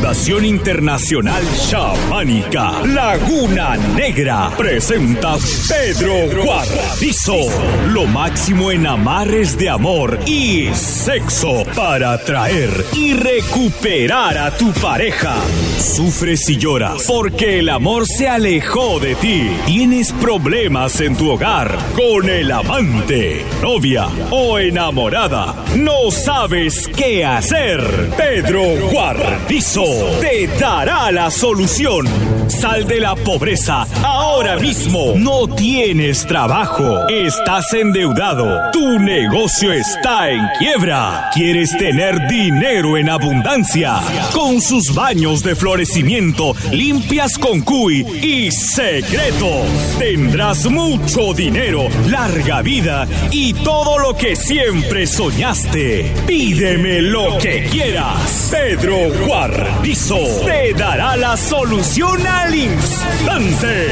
Fundación Internacional Chamánica Laguna Negra presenta Pedro Guarnizo. Lo máximo en amarres de amor y sexo para atraer y recuperar a tu pareja. Sufres y lloras porque el amor se alejó de ti. Tienes problemas en tu hogar con el amante, novia o enamorada. No sabes qué hacer. Pedro Guarnizo te dará la solución. Sal de la pobreza ahora mismo. No tienes trabajo. Estás endeudado. Tu negocio está en quiebra. ¿Quieres tener dinero en abundancia? Con sus baños de florecimiento, limpias con cuy y secretos. Tendrás mucho dinero, larga vida y todo lo que siempre soñaste. Pídeme lo que quieras. Pedro Guarnizo te dará la solución al instante.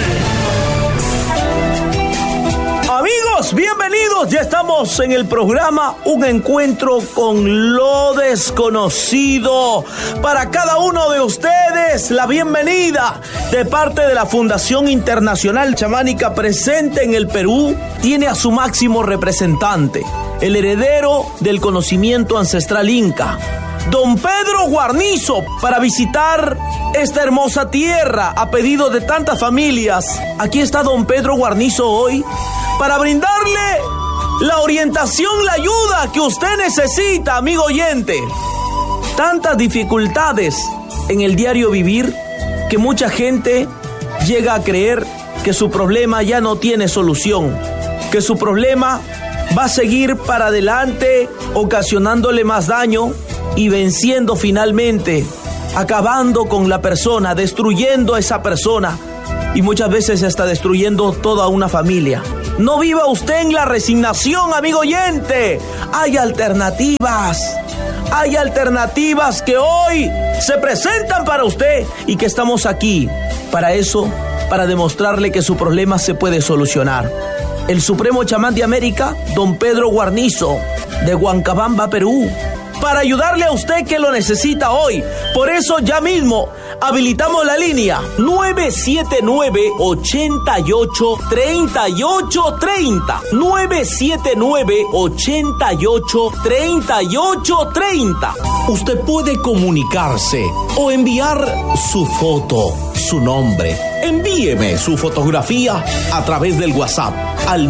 Amigos, bienvenidos. Ya estamos en el programa Un Encuentro con lo Desconocido. Para cada uno de ustedes, la bienvenida de parte de la Fundación Internacional Chamánica presente en el Perú. Tiene a su máximo representante, el heredero del conocimiento ancestral inca, Don Pedro Guarnizo, para visitar esta hermosa tierra a pedido de tantas familias. Aquí está Don Pedro Guarnizo hoy para brindarle la orientación, la ayuda que usted necesita, amigo oyente. Tantas dificultades en el diario vivir que mucha gente llega a creer que su problema ya no tiene solución, que su problema va a seguir para adelante, ocasionándole más daño y venciendo finalmente, acabando con la persona, destruyendo a esa persona y muchas veces hasta destruyendo toda una familia. No viva usted en la resignación, amigo oyente. Hay alternativas que hoy se presentan para usted y que estamos aquí para eso, para demostrarle que su problema se puede solucionar. El Supremo Chamán de América, Don Pedro Guarnizo, de Huancabamba, Perú, para ayudarle a usted que lo necesita hoy. Por eso ya mismo habilitamos la línea 979-88-3830. 979-88-3830. Usted puede comunicarse o enviar su foto, su nombre. Envíeme su fotografía a través del WhatsApp al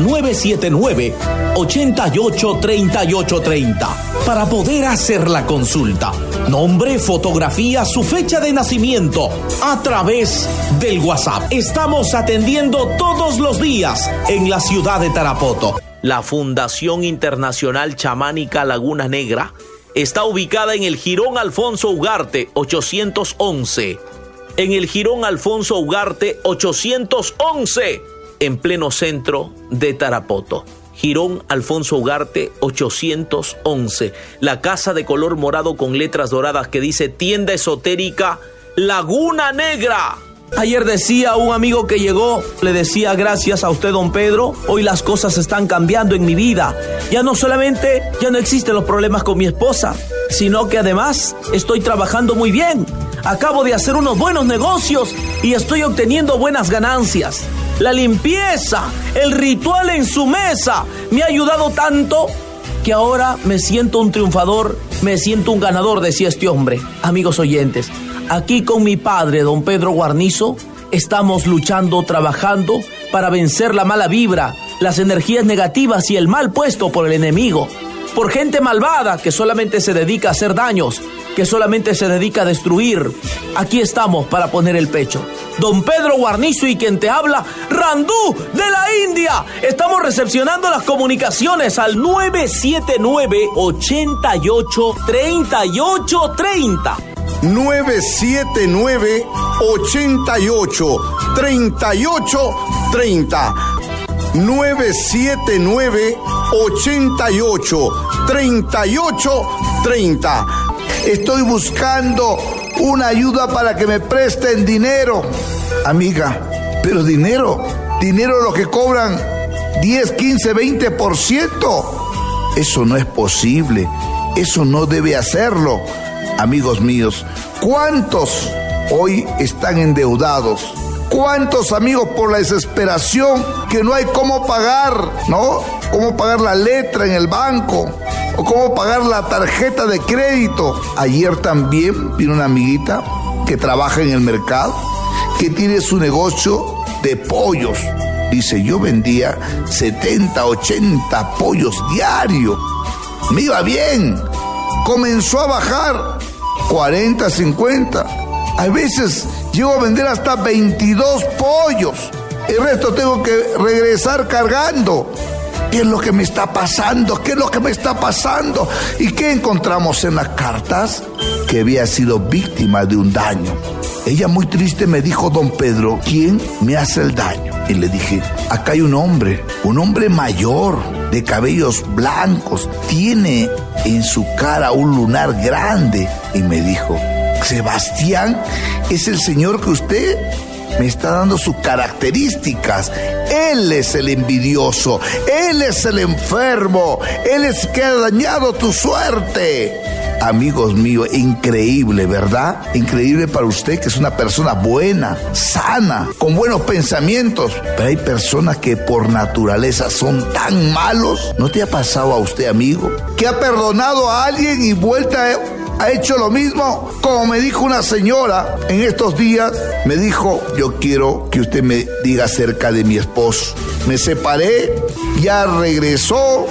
979-88-3830 para poder hacer la consulta. Nombre, fotografía, su fecha de nacimiento a través del WhatsApp. Estamos atendiendo todos los días en la ciudad de Tarapoto. La Fundación Internacional Chamánica Laguna Negra está ubicada en el Jirón Alfonso Ugarte 811. En el Jirón Alfonso Ugarte 811, en pleno centro de Tarapoto. Jirón Alfonso Ugarte 811. La casa de color morado con letras doradas que dice Tienda Esotérica Laguna Negra. Ayer decía un amigo que llegó, le decía: gracias a usted, don Pedro, hoy las cosas están cambiando en mi vida. Ya no solamente, ya no existen los problemas con mi esposa, sino que además estoy trabajando muy bien. Acabo de hacer unos buenos negocios y estoy obteniendo buenas ganancias. La limpieza, el ritual en su mesa me ha ayudado tanto que ahora me siento un triunfador, me siento un ganador, decía este hombre. Amigos oyentes, aquí con mi padre, don Pedro Guarnizo, estamos luchando, trabajando para vencer la mala vibra, las energías negativas y el mal puesto por el enemigo, por gente malvada que solamente se dedica a hacer daños, que solamente se dedica a destruir. Aquí estamos para poner el pecho. Don Pedro Guarnizo y quien te habla, Randú de la India. Estamos recepcionando las comunicaciones al 979-88-3830. 979-88-3830. 979-88-3830. Estoy buscando una ayuda para que me presten dinero. Amiga, pero dinero lo que cobran 10, 15, 20%. Eso no es posible. Eso no debe hacerlo. Amigos míos, ¿cuántos hoy están endeudados? ¿Cuántos amigos por la desesperación que no hay cómo pagar, ¿no? Cómo pagar la letra en el banco o cómo pagar la tarjeta de crédito. Ayer también vino una amiguita que trabaja en el mercado, que tiene su negocio de pollos. Dice, yo vendía 70, 80 pollos diarios. Me iba bien. Comenzó a bajar 40, 50. A veces llego a vender hasta 22 pollos. El resto tengo que regresar cargando. ¿Qué es lo que me está pasando? ¿Qué es lo que me está pasando? ¿Y qué encontramos en las cartas? Que había sido víctima de un daño. Ella muy triste me dijo, don Pedro, ¿quién me hace el daño? Y le dije, acá hay un hombre mayor, de cabellos blancos, tiene en su cara un lunar grande. Y me dijo, Sebastián, es el señor que usted me está dando sus características. Él es el envidioso, él es el enfermo, él es el que ha dañado tu suerte. Amigos míos, increíble, ¿verdad? Increíble para usted que es una persona buena, sana, con buenos pensamientos. Pero hay personas que por naturaleza son tan malos. ¿No te ha pasado a usted, amigo, que ha perdonado a alguien y ha hecho lo mismo? Como me dijo una señora en estos días, me dijo, yo quiero que usted me diga acerca de mi esposo. Me separé, ya regresó,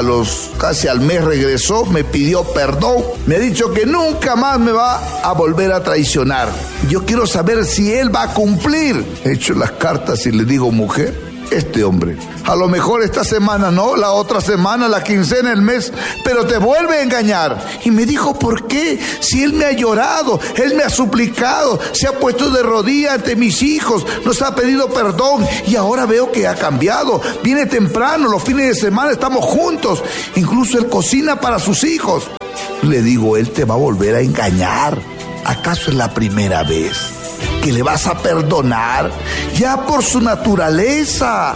casi al mes regresó, me pidió perdón, me ha dicho que nunca más me va a volver a traicionar. Yo quiero saber si él va a cumplir. He hecho las cartas y le digo, mujer, este hombre, a lo mejor esta semana no, la otra semana, la quincena, el mes, pero te vuelve a engañar. Y me dijo, ¿por qué? Si él me ha llorado, él me ha suplicado, se ha puesto de rodillas ante mis hijos, nos ha pedido perdón y ahora veo que ha cambiado. Viene temprano, los fines de semana estamos juntos, incluso él cocina para sus hijos. Le digo, él te va a volver a engañar. ¿Acaso es la primera vez que le vas a perdonar? Ya por su naturaleza.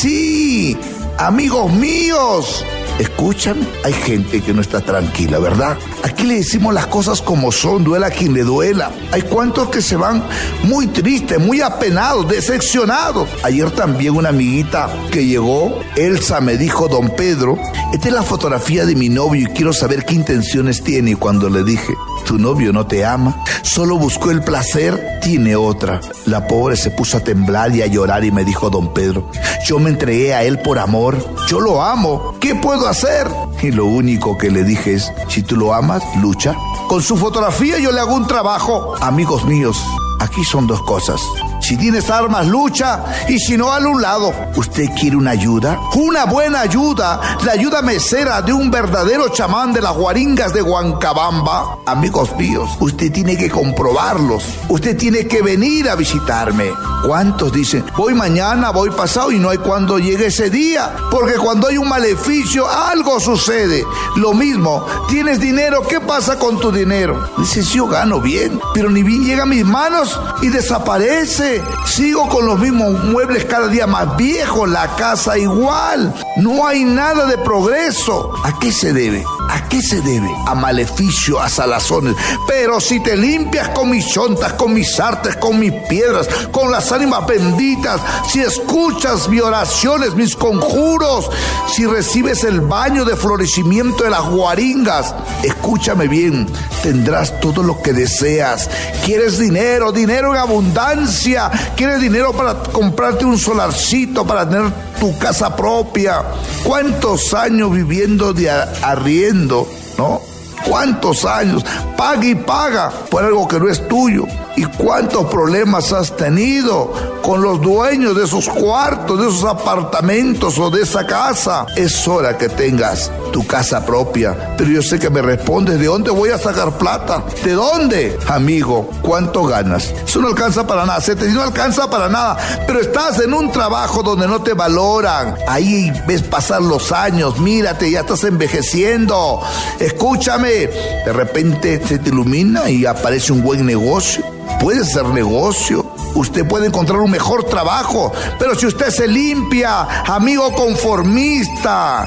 Sí, amigos míos, escuchan, hay gente que no está tranquila, ¿verdad? Aquí le decimos las cosas como son, duela a quien le duela. Hay cuantos que se van muy tristes, muy apenados, decepcionados. Ayer también una amiguita que llegó, Elsa, me dijo, don Pedro, esta es la fotografía de mi novio y quiero saber qué intenciones tiene. Y cuando le dije, tu novio no te ama, solo buscó el placer, tiene otra. La pobre se puso a temblar y a llorar y me dijo, don Pedro, yo me entregué a él por amor, yo lo amo, ¿qué puedo hacer? Y lo único que le dije es, si tú lo amas, lucha. Con su fotografía yo le hago un trabajo. Amigos míos, aquí son dos cosas. Si tienes armas, lucha, y si no, al un lado. ¿Usted quiere una ayuda? Una buena ayuda, la ayuda mesera de un verdadero chamán de las guaringas de Huancabamba. Amigos míos, usted tiene que comprobarlos. Usted tiene que venir a visitarme. ¿Cuántos dicen, voy mañana, voy pasado, y no hay cuando llegue ese día? Porque cuando hay un maleficio, algo sucede. Lo mismo, tienes dinero, ¿qué pasa con tu dinero? Dices, yo gano bien, pero ni bien llega a mis manos y desaparece. Sigo con los mismos muebles cada día más viejos, la casa igual. No hay nada de progreso. ¿A qué se debe? ¿A qué se debe? A maleficio, a salazones. Pero si te limpias con mis chontas, con mis artes, con mis piedras, con las ánimas benditas, si escuchas mis oraciones, mis conjuros, si recibes el baño de florecimiento de las guaringas, escúchame bien, tendrás todo lo que deseas. ¿Quieres dinero? Dinero en abundancia. ¿Quieres dinero para comprarte un solarcito, para tener tu casa propia? ¿Cuántos años viviendo de arriendo, no? ¿Cuántos años? Paga y paga por algo que no es tuyo. ¿Y cuántos problemas has tenido con los dueños de esos cuartos, de esos apartamentos o de esa casa? Es hora que tengas tu casa propia. Pero yo sé que me respondes, ¿de dónde voy a sacar plata? ¿De dónde? Amigo, ¿cuánto ganas? Eso no alcanza para nada, no alcanza para nada. Pero estás en un trabajo donde no te valoran. Ahí ves pasar los años, mírate, ya estás envejeciendo. Escúchame, de repente se te ilumina y aparece un buen negocio. Puede ser negocio, usted puede encontrar un mejor trabajo, pero si usted se limpia, amigo conformista,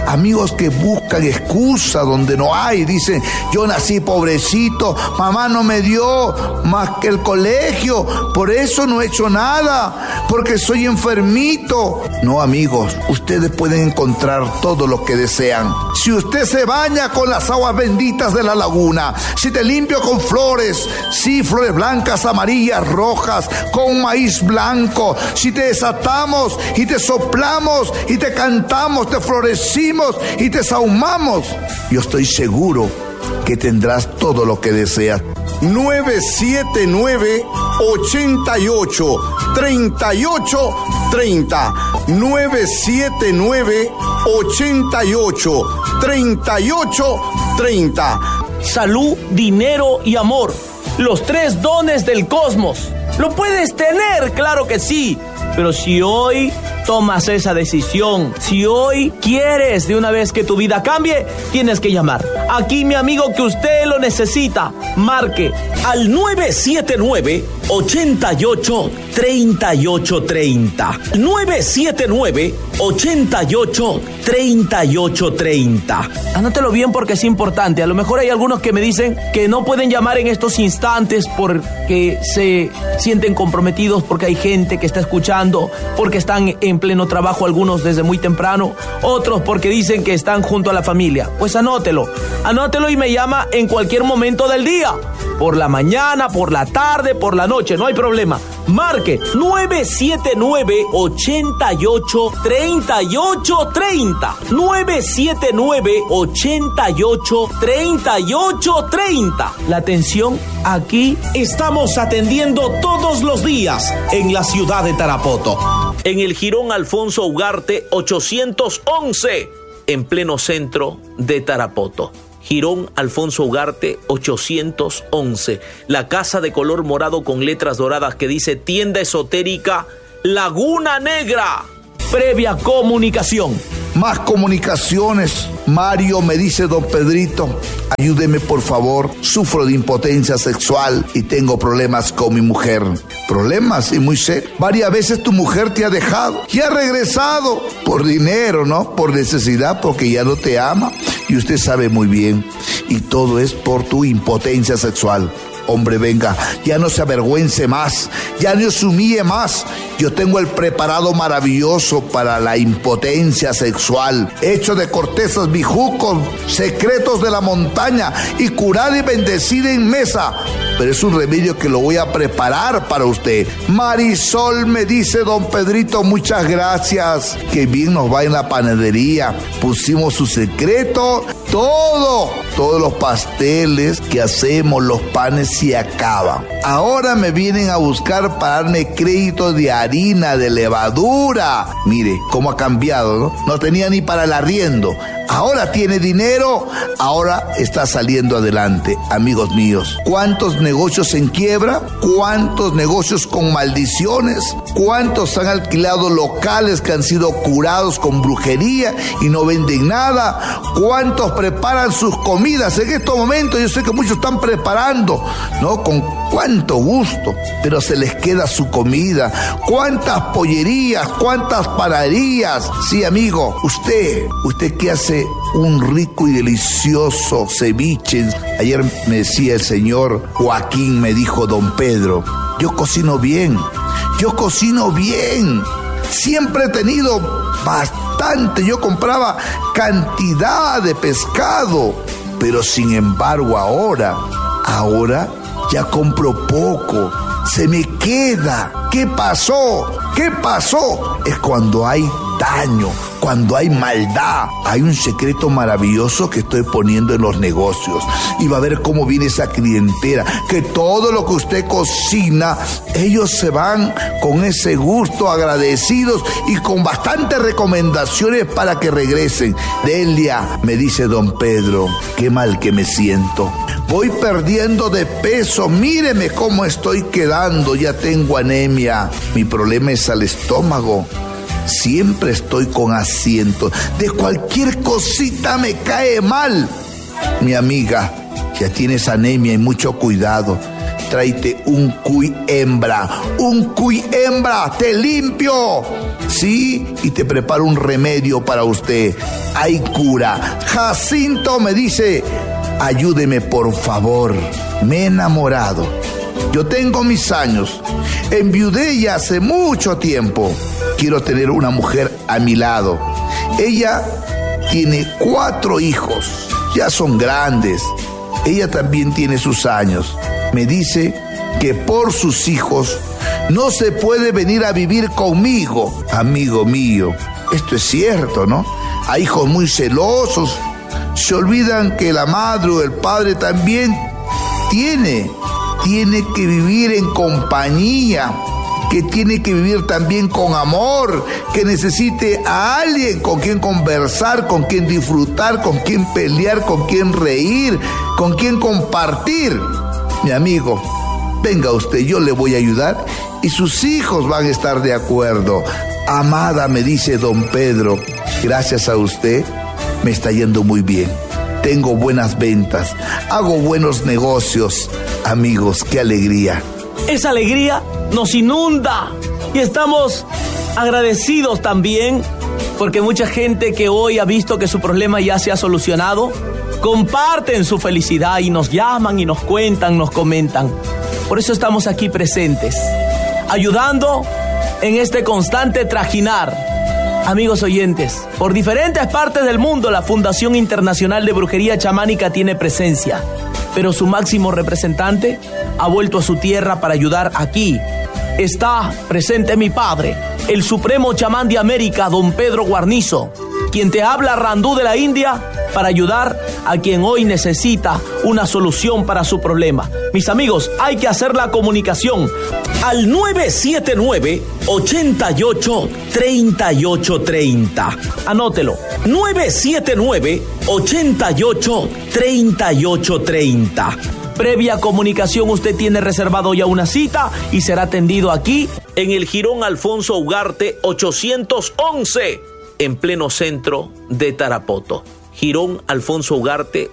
amigos que buscan excusa donde no hay. Dicen, yo nací pobrecito, mamá no me dio más que el colegio, por eso no he hecho nada, porque soy enfermito. No, amigos, ustedes pueden encontrar todo lo que desean. Si usted se baña con las aguas benditas de la laguna, si te limpio con flores, sí, flores blancas, amarillas, rojas, con maíz blanco, si te desatamos y te soplamos y te cantamos, te florecimos y te sahumamos, yo estoy seguro que tendrás todo lo que deseas. 979-88-3830. 979-88-3830. Salud, dinero y amor. Los 3 dones del cosmos. ¿Lo puedes tener? Claro que sí. Pero si hoy tomas esa decisión, si hoy quieres de una vez que tu vida cambie, tienes que llamar. Aquí, mi amigo, que usted lo necesita. Marque al 979-88-3830. 979-88-3830. Anótelo bien porque es importante. A lo mejor hay algunos que me dicen que no pueden llamar en estos instantes porque se sienten comprometidos, porque hay gente que está escuchando, porque están en pleno trabajo, algunos desde muy temprano, otros porque dicen que están junto a la familia. Pues anótelo y me llama en cualquier momento del día, por la mañana, por la tarde, por la noche, no hay problema. Marque 979-88-3830. 979-88-3830. La atención aquí. Estamos atendiendo todos los días en la ciudad de Tarapoto. En el Jirón Alfonso Ugarte 811, en pleno centro de Tarapoto. Jirón Alfonso Ugarte 811, la casa de color morado con letras doradas que dice tienda esotérica Laguna Negra. Previa comunicación. Más comunicaciones. Mario, me dice don Pedrito, ayúdeme por favor, sufro de impotencia sexual y tengo problemas con mi mujer. Problemas y muy serios. Varias veces tu mujer te ha dejado y ha regresado por dinero, ¿no? Por necesidad, porque ya no te ama y usted sabe muy bien. Y todo es por tu impotencia sexual. Hombre, venga, ya no se avergüence más, ya no se humille más. Yo tengo el preparado maravilloso para la impotencia sexual, hecho de cortezas bijucos, secretos de la montaña y curada y bendecida en mesa. Pero es un remedio que lo voy a preparar para usted. Marisol, me dice don Pedrito, muchas gracias. Que bien nos va en la panadería. Pusimos su secreto, todos los pasteles que hacemos, los panes se acaban. Ahora me vienen a buscar para darme crédito de harina, de levadura. Mire cómo ha cambiado, ¿no? No tenía ni para el arriendo. Ahora tiene dinero, ahora está saliendo adelante. Amigos míos, ¿cuántos negocios en quiebra? ¿Cuántos negocios con maldiciones? ¿Cuántos han alquilado locales que han sido curados con brujería y no venden nada? ¿Cuántos preparan sus comidas? En estos momentos yo sé que muchos están preparando, ¿no? Con cuánto gusto, pero se les queda su comida. ¿Cuántas pollerías? ¿Cuántas panaderías? Sí, amigo, usted que hace un rico y delicioso ceviche. Ayer me decía el señor Joaquín, me dijo don Pedro, yo cocino bien. Siempre he tenido bastante, yo compraba cantidad de pescado, pero sin embargo ahora ya compro poco, se me queda. ¿Qué pasó? Es cuando hay daño, cuando hay maldad. Hay un secreto maravilloso que estoy poniendo en los negocios y va a ver cómo viene esa clientela, que todo lo que usted cocina, ellos se van con ese gusto, agradecidos y con bastantes recomendaciones para que regresen. Delia, me dice don Pedro, qué mal que me siento. Voy perdiendo de peso, míreme cómo estoy quedando, ya tengo anemia. Mi problema es al estómago. Siempre estoy con asiento. De cualquier cosita me cae mal. Mi amiga, ya tienes anemia y mucho cuidado. tráete un cuy hembra, te limpio, ¿sí? Y te preparo un remedio para usted. Hay cura. Jacinto me dice, ayúdeme por favor, me he enamorado. Yo tengo mis años, enviudé ya hace mucho tiempo. Quiero tener una mujer a mi lado. Ella tiene 4 hijos, ya son grandes. Ella también tiene sus años. Me dice que por sus hijos no se puede venir a vivir conmigo. Amigo mío, esto es cierto, ¿no? Hay hijos muy celosos. Se olvidan que la madre o el padre también tiene que vivir en compañía, que tiene que vivir también con amor, que necesite a alguien con quien conversar, con quien disfrutar, con quien pelear, con quien reír, con quien compartir. Mi amigo, venga usted, yo le voy a ayudar y sus hijos van a estar de acuerdo. Amada, me dice don Pedro, gracias a usted me está yendo muy bien. Tengo buenas ventas, hago buenos negocios. Amigos, qué alegría. Esa alegría nos inunda y estamos agradecidos también porque mucha gente que hoy ha visto que su problema ya se ha solucionado, comparten su felicidad y nos llaman y nos cuentan, nos comentan. Por eso estamos aquí presentes, ayudando en este constante trajinar. Amigos oyentes, por diferentes partes del mundo la Fundación Internacional de Brujería Chamánica tiene presencia, pero su máximo representante ha vuelto a su tierra para ayudar aquí. Está presente mi padre, el supremo chamán de América, don Pedro Guarnizo, quien te habla Randú de la India, para ayudar a quien hoy necesita una solución para su problema. Mis amigos, hay que hacer la comunicación al 979-88-3830. Anótelo, 979-88-3830. Previa comunicación, usted tiene reservado ya una cita y será atendido aquí en el Jirón Alfonso Ugarte 811, en pleno centro de Tarapoto. Jirón Alfonso Ugarte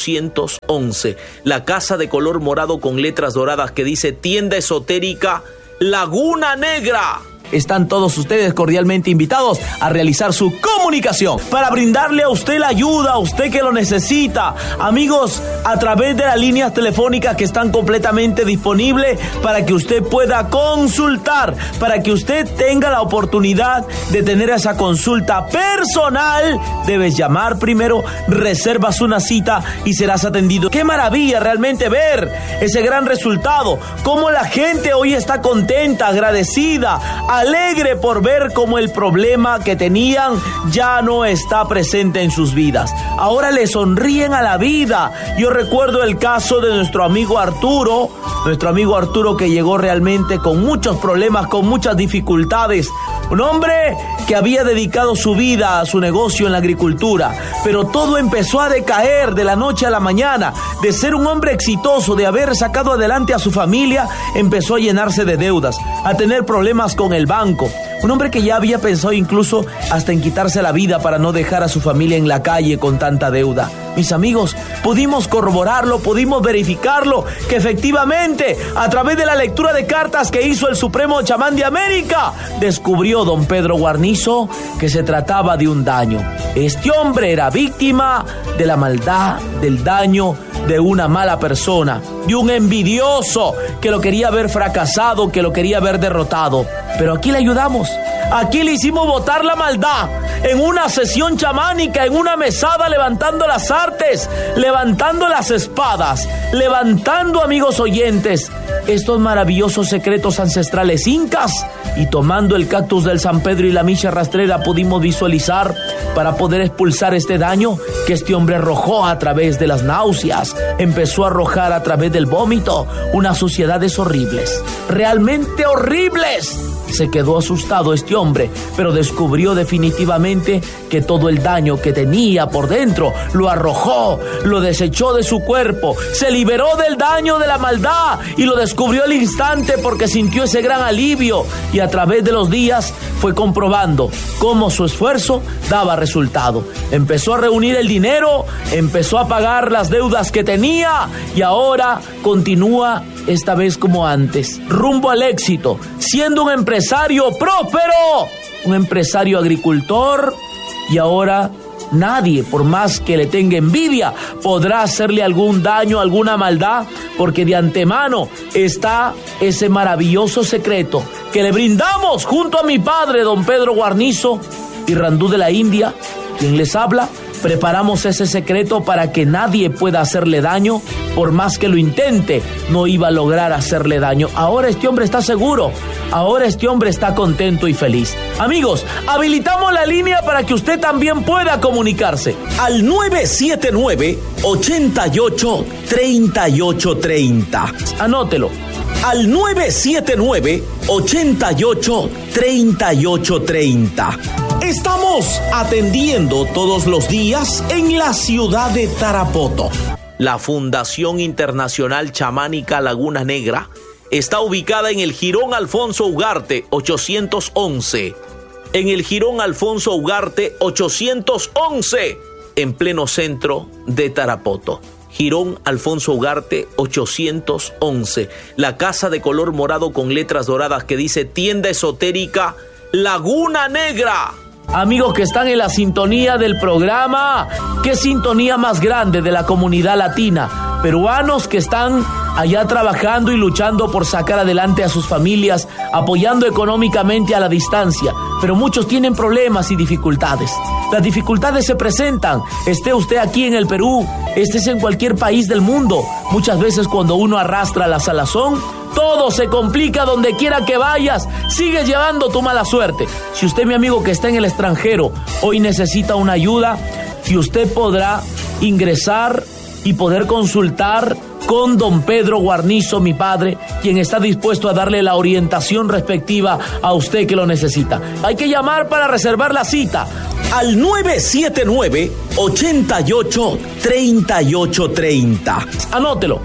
811, la casa de color morado con letras doradas que dice tienda esotérica Laguna Negra. Están todos ustedes cordialmente invitados a realizar su comunicación para brindarle a usted la ayuda, a usted que lo necesita. Amigos, a través de las líneas telefónicas que están completamente disponibles para que usted pueda consultar, para que usted tenga la oportunidad de tener esa consulta personal. Debes llamar primero, reservas una cita y serás atendido. Qué maravilla realmente ver ese gran resultado, cómo la gente hoy está contenta, agradecida, alegre por ver cómo el problema que tenían ya no está presente en sus vidas. Ahora le sonríen a la vida. Yo recuerdo el caso de nuestro amigo Arturo que llegó realmente con muchos problemas, con muchas dificultades. Un hombre que había dedicado su vida a su negocio en la agricultura, pero todo empezó a decaer de la noche a la mañana. De ser un hombre exitoso, de haber sacado adelante a su familia, empezó a llenarse de deudas, a tener problemas con el banco. Un hombre que ya había pensado incluso hasta en quitarse la vida para no dejar a su familia en la calle con tanta deuda. Mis amigos, pudimos corroborarlo, pudimos verificarlo, que efectivamente, a través de la lectura de cartas que hizo el Supremo Chamán de América, descubrió don Pedro Guarnizo que se trataba de un daño. Este hombre era víctima de la maldad, del daño de una mala persona, de un envidioso que lo quería ver fracasado, que lo quería ver derrotado. Pero aquí le ayudamos. Aquí le hicimos botar la maldad en una sesión chamánica, en una mesada, levantando las artes, levantando las espadas, levantando, amigos oyentes, estos maravillosos secretos ancestrales incas, y tomando el cactus del San Pedro y la micha rastrera pudimos visualizar para poder expulsar este daño que este hombre arrojó a través de las náuseas, empezó a arrojar a través del vómito unas suciedades horribles, realmente horribles. Se quedó asustado este hombre, pero descubrió definitivamente que todo el daño que tenía por dentro lo arrojó, lo desechó de su cuerpo, se liberó del daño de la maldad y lo descubrió al instante porque sintió ese gran alivio, y a través de los días fue comprobando cómo su esfuerzo daba resultado. Empezó a reunir el dinero, empezó a pagar las deudas que tenía y ahora continúa esta vez como antes, rumbo al éxito, siendo un empresario próspero, un empresario agricultor, y ahora nadie, por más que le tenga envidia, podrá hacerle algún daño, alguna maldad, porque de antemano está ese maravilloso secreto que le brindamos junto a mi padre, don Pedro Guarnizo y Randú de la India, quien les habla. Preparamos ese secreto para que nadie pueda hacerle daño. Por más que lo intente, no iba a lograr hacerle daño. Ahora este hombre está seguro. Ahora este hombre está contento y feliz. Amigos, habilitamos la línea para que usted también pueda comunicarse. Al 979-88-3830. Anótelo. Al 979-88-3830. Estamos atendiendo todos los días en la ciudad de Tarapoto. La Fundación Internacional Chamánica Laguna Negra está ubicada en el Jirón Alfonso Ugarte 811. En el Jirón Alfonso Ugarte 811, en pleno centro de Tarapoto. Jirón Alfonso Ugarte 811. La casa de color morado con letras doradas que dice Tienda Esotérica Laguna Negra. Amigos que están en la sintonía del programa, qué sintonía más grande de la comunidad latina. Peruanos que están allá trabajando y luchando por sacar adelante a sus familias, apoyando económicamente a la distancia, pero muchos tienen problemas y dificultades. Las dificultades se presentan, esté usted aquí en el Perú, estés en cualquier país del mundo. Muchas veces cuando uno arrastra la salazón, todo se complica donde quiera que vayas. Sigues llevando tu mala suerte. Si usted, mi amigo que está en el extranjero, hoy necesita una ayuda, y usted podrá ingresar y poder consultar con don Pedro Guarnizo, mi padre, quien está dispuesto a darle la orientación respectiva a usted que lo necesita. Hay que llamar para reservar la cita al 979-88-3830. Anótelo.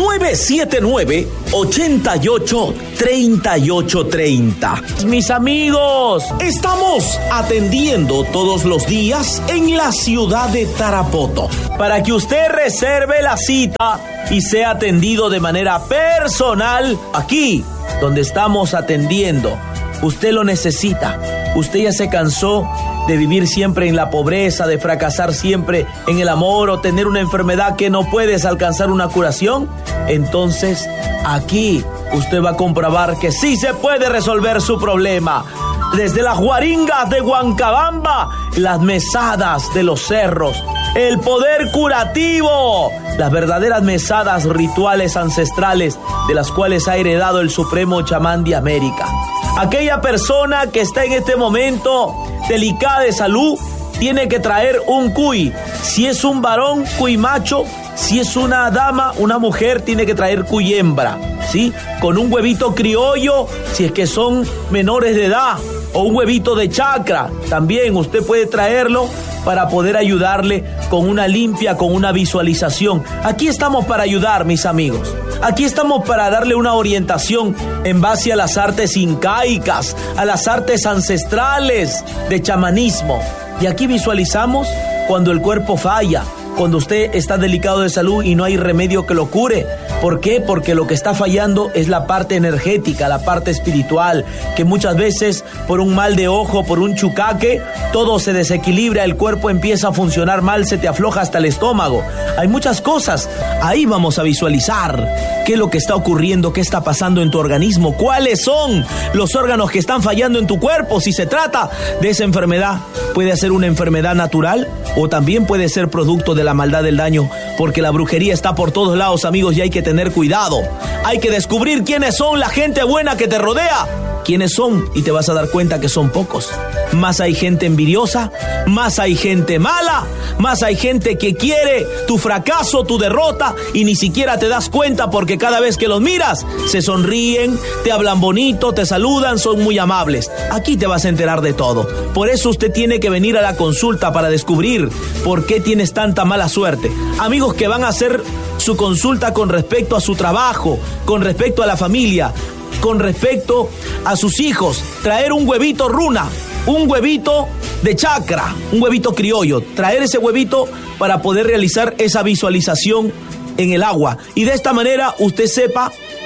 979-88-3830. Mis amigos, estamos atendiendo todos los días en la ciudad de Tarapoto. Para que usted reserve la cita y sea atendido de manera personal aquí donde estamos atendiendo. Usted lo necesita. Usted ya se cansó de vivir siempre en la pobreza, de fracasar siempre en el amor o tener una enfermedad que no puedes alcanzar una curación. Entonces, aquí usted va a comprobar que sí se puede resolver su problema. Desde las guaringas de Huancabamba, las mesadas de los cerros, el poder curativo, las verdaderas mesadas rituales ancestrales de las cuales ha heredado el Supremo Chamán de América. Aquella persona que está en este momento delicada de salud tiene que traer un cuy. Si es un varón, cuy macho. Si es una dama, una mujer, tiene que traer cuy hembra, ¿sí? Con un huevito criollo, si es que son menores de edad, o un huevito de chacra, también usted puede traerlo para poder ayudarle con una limpia, con una visualización. Aquí estamos para ayudar, mis amigos. Aquí estamos para darle una orientación en base a las artes incaicas, a las artes ancestrales de chamanismo. Y aquí visualizamos cuando el cuerpo falla, cuando usted está delicado de salud y no hay remedio que lo cure. ¿Por qué? Porque lo que está fallando es la parte energética, la parte espiritual, que muchas veces por un mal de ojo, por un chucaque, todo se desequilibra, el cuerpo empieza a funcionar mal, se te afloja hasta el estómago. Hay muchas cosas. Ahí vamos a visualizar qué es lo que está ocurriendo, qué está pasando en tu organismo, cuáles son los órganos que están fallando en tu cuerpo. Si se trata de esa enfermedad, puede ser una enfermedad natural o también puede ser producto de la maldad del daño, porque la brujería está por todos lados, amigos, y hay que tener cuidado. Hay que descubrir quiénes son la gente buena que te rodea, quiénes son, y te vas a dar cuenta que son pocos. Más hay gente envidiosa, más hay gente mala, más hay gente que quiere tu fracaso, tu derrota, y ni siquiera te das cuenta porque cada vez que los miras, se sonríen, te hablan bonito, te saludan, son muy amables. Aquí te vas a enterar de todo. Por eso usted tiene que venir a la consulta para descubrir por qué tienes tanta mala suerte. Amigos que van a hacer su consulta con respecto a su trabajo, con respecto a la familia, con respecto a sus hijos, traer un huevito runa, un huevito de chakra, un huevito criollo, traer ese huevito para poder realizar esa visualización en el agua. Y de esta manera usted sepa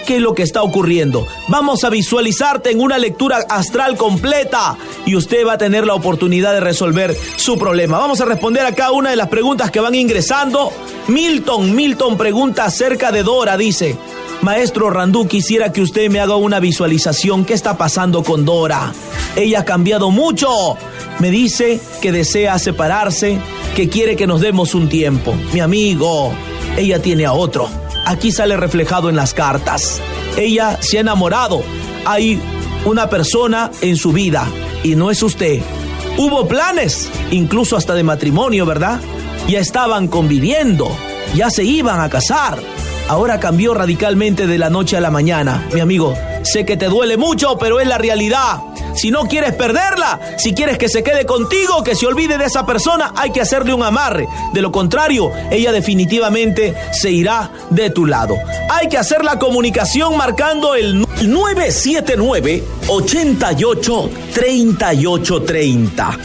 ¿Qué es lo que está ocurriendo? Vamos a visualizarte en una lectura astral completa y usted va a tener la oportunidad de resolver su problema. Vamos a responder a cada una de las preguntas que van ingresando. Milton pregunta acerca de Dora, dice: Maestro Randú, quisiera que usted me haga una visualización. ¿Qué está pasando con Dora? Ella ha cambiado mucho. Me dice que desea separarse, que quiere que nos demos un tiempo. Mi amigo, ella tiene a otro. Aquí sale reflejado en las cartas. Ella se ha enamorado. Hay una persona en su vida y no es usted. Hubo planes, incluso hasta de matrimonio, ¿verdad? Ya estaban conviviendo, ya se iban a casar. Ahora cambió radicalmente de la noche a la mañana. Mi amigo, sé que te duele mucho, pero es la realidad. Si no quieres perderla, si quieres que se quede contigo, que se olvide de esa persona, hay que hacerle un amarre. De lo contrario, ella definitivamente se irá de tu lado. Hay que hacer la comunicación marcando el 979-88-3830.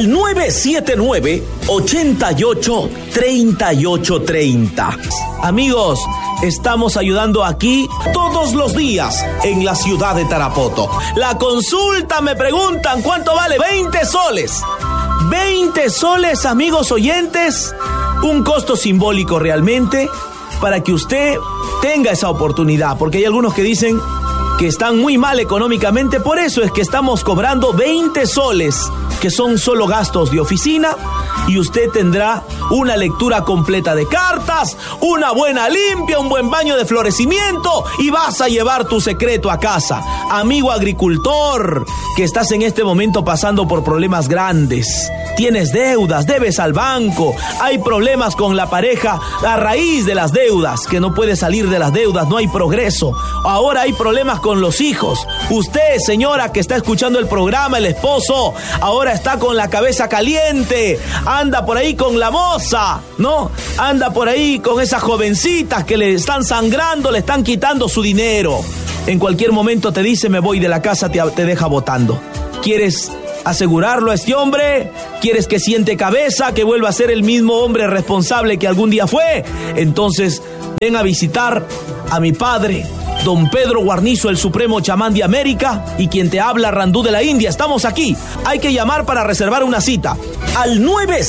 979-88-3830. Amigos, estamos ayudando aquí todos los días en la ciudad de Tarapoto. La consulta, me preguntan, ¿cuánto vale? 20 soles. 20 soles, amigos oyentes. Un costo simbólico realmente para que usted tenga esa oportunidad. Porque hay algunos que dicen que están muy mal económicamente. Por eso es que estamos cobrando 20 soles, que son solo gastos de oficina, y usted tendrá una lectura completa de cartas, una buena limpia, un buen baño de florecimiento, y vas a llevar tu secreto a casa. Amigo agricultor, que estás en este momento pasando por problemas grandes, tienes deudas, debes al banco, hay problemas con la pareja a raíz de las deudas, que no puedes salir de las deudas, no hay progreso. Ahora hay problemas con los hijos. Usted, señora, que está escuchando el programa, el esposo, ahora está con la cabeza caliente, anda por ahí con la moza, ¿no? Anda por ahí con esas jovencitas que le están sangrando, le están quitando su dinero. En cualquier momento te dice: me voy de la casa, te deja botando. ¿Quieres asegurarlo a este hombre? ¿Quieres que siente cabeza, que vuelva a ser el mismo hombre responsable que algún día fue? Entonces, ven a visitar a mi padre, Don Pedro Guarnizo, el Supremo Chamán de América, y quien te habla, Randú de la India. Estamos aquí. Hay que llamar para reservar una cita al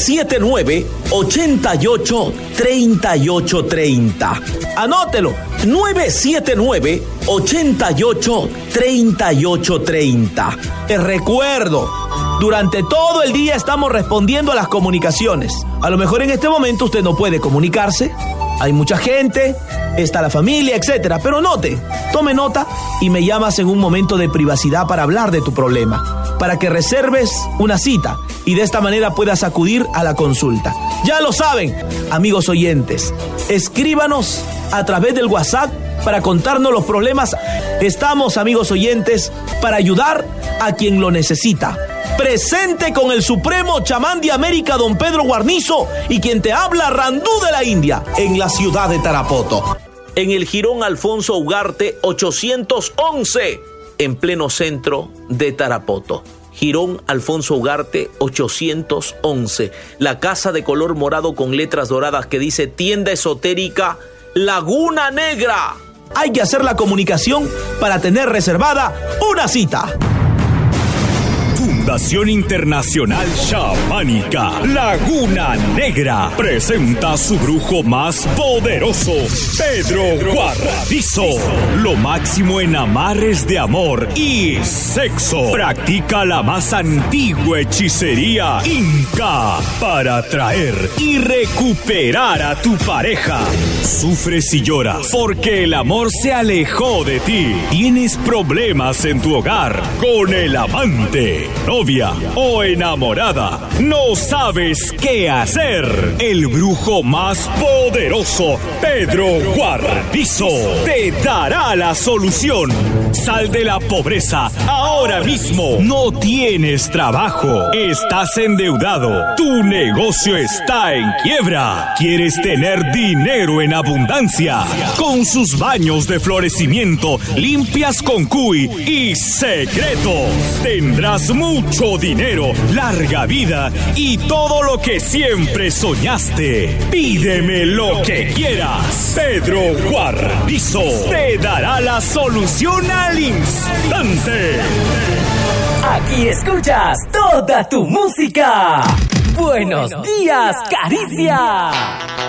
979-88-3830. Anótelo, 979-88-3830. Te recuerdo, durante todo el día estamos respondiendo a las comunicaciones. A lo mejor en este momento usted no puede comunicarse. Hay mucha gente, está la familia, etcétera. Pero tome nota y me llamas en un momento de privacidad para hablar de tu problema, para que reserves una cita y de esta manera puedas acudir a la consulta. Ya lo saben, amigos oyentes, escríbanos a través del WhatsApp para contarnos los problemas. Estamos, amigos oyentes, para ayudar a quien lo necesita. Presente con el Supremo Chamán de América, Don Pedro Guarnizo, y quien te habla, Randú de la India, en la ciudad de Tarapoto. En el Jirón Alfonso Ugarte 811, en pleno centro de Tarapoto. Jirón Alfonso Ugarte 811. La casa de color morado con letras doradas que dice tienda esotérica Laguna Negra. Hay que hacer la comunicación para tener reservada una cita. Fundación Internacional Chamánica Laguna Negra presenta a su brujo más poderoso, Pedro Guarnizo. Lo máximo en amarres de amor y sexo. Practica la más antigua hechicería inca para atraer y recuperar a tu pareja. Sufres y lloras porque el amor se alejó de ti. Tienes problemas en tu hogar con el amante, novia o enamorada. No sabes qué hacer. El brujo más poderoso, Pedro Guarnizo, te dará la solución. Sal de la pobreza ahora mismo. No tienes trabajo. Estás endeudado. Tu negocio está en quiebra. ¿Quieres tener dinero en abundancia? Con sus baños de florecimiento, limpias con cuy y secretos, tendrás mucho mucho dinero, larga vida y todo lo que siempre soñaste. Pídeme lo que quieras. Pedro Guarnizo te dará la solución al instante. Aquí escuchas toda tu música. Buenos días, Caricia.